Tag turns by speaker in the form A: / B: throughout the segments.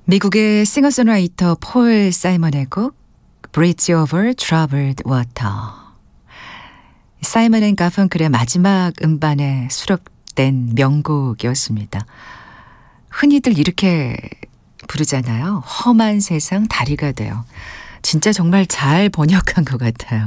A: 미국의 싱어송라이터 폴 사이먼의 곡 Bridge Over Troubled Water. 사이먼 앤 가펑클의 마지막 음반에 수록된 명곡이었습니다. 흔히들 이렇게 부르잖아요. 험한 세상 다리가 돼요. 진짜 정말 잘 번역한 것 같아요.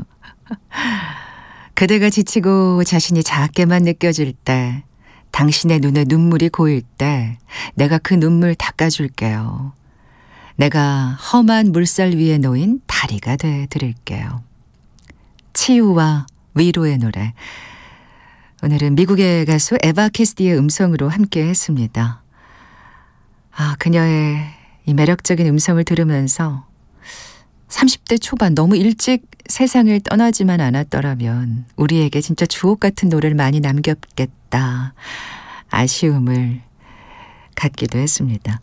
A: 그대가 지치고 자신이 작게만 느껴질 때, 당신의 눈에 눈물이 고일 때 내가 그 눈물 닦아줄게요. 내가 험한 물살 위에 놓인 다리가 돼 드릴게요. 치유와 위로의 노래. 오늘은 미국의 가수 에바 캐시디의 음성으로 함께 했습니다. 그녀의 이 매력적인 음성을 들으면서 30대 초반 너무 일찍 세상을 떠나지만 않았더라면 우리에게 진짜 주옥 같은 노래를 많이 남겼겠다. 아쉬움을 갖기도 했습니다.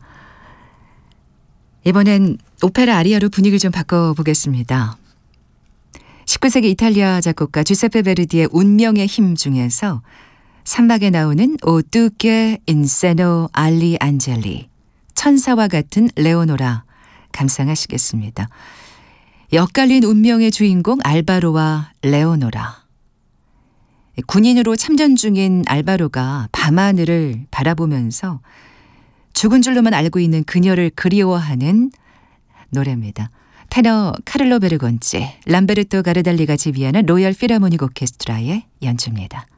A: 이번엔 오페라 아리아로 분위기를 좀 바꿔보겠습니다. 19세기 이탈리아 작곡가 주세페 베르디의 운명의 힘 중에서 3막에 나오는 오 두케 인세노 알리 안젤리, 천사와 같은 레오노라 감상하시겠습니다. 엇갈린 운명의 주인공 알바로와 레오노라. 군인으로 참전 중인 알바로가 밤하늘을 바라보면서 죽은 줄로만 알고 있는 그녀를 그리워하는 노래입니다. 테너 카를로 베르곤치, 람베르토 가르달리가 지휘하는 로열 필하모닉 오케스트라의 연주입니다.